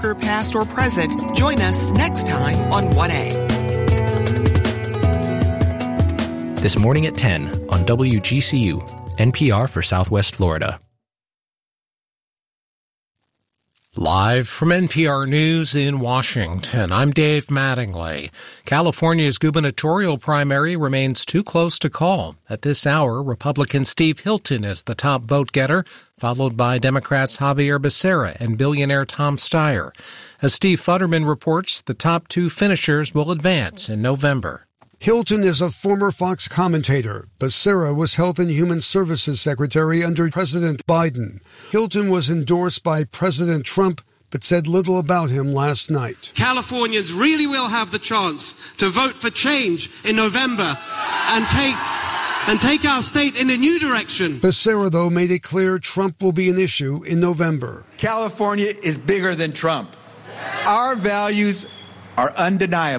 past or present. Join us next time on 1A. This morning at 10 on WGCU, NPR for Southwest Florida. Live from NPR News in Washington, I'm Dave Mattingly. California's gubernatorial primary remains too close to call. At this hour, Republican Steve Hilton is the top vote-getter, followed by Democrats Javier Becerra and billionaire Tom Steyer. As Steve Futterman reports, the top two finishers will advance in November. Hilton is a former Fox commentator. Becerra was Health and Human Services Secretary under President Biden. Hilton was endorsed by President Trump, but said little about him last night. Californians really will have the chance to vote for change in November and take our state in a new direction. Becerra, though, made it clear Trump will be an issue in November. California is bigger than Trump. Our values are undeniable.